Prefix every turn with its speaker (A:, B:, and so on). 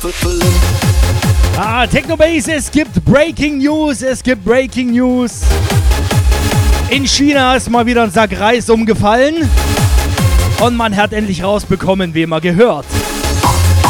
A: Technobase, es gibt Breaking News, In China ist mal wieder ein Sack Reis umgefallen und man hat endlich rausbekommen, wem er gehört.